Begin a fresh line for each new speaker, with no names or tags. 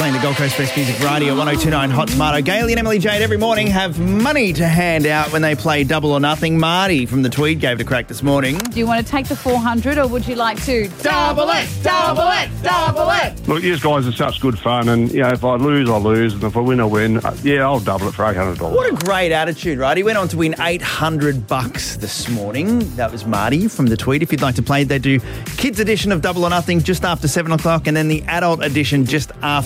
playing the Gold Coast Best Music Radio, 102.9 Hot Tomato. Gailey and Emily Jade every morning have money to hand out when they play Double or Nothing. Marty from the Tweed gave it a crack this morning.
Do you want to take the 400 or would you like to double it, double it, double it?
Look, you guys are such good fun, and if I lose, I lose, and if I win, I win. I'll double it for $800.
What a great attitude, right? He went on to win $800 this morning. That was Marty from the Tweed. If you'd like to play, they do kids edition of Double or Nothing just after 7 o'clock, and then the adult edition just after